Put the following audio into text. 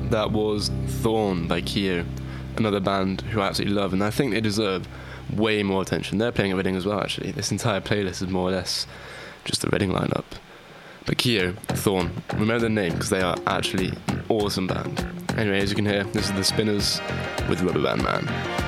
That was Thorn by Kyo, another band who I absolutely love, and I think they deserve way more attention. They're playing at Reading as well, actually. This entire playlist is more or less just the Reading lineup. But Kyo, Thorn, remember the name because they are actually an awesome band. Anyway, as you can hear, this is The Spinners with Rubber Band Man.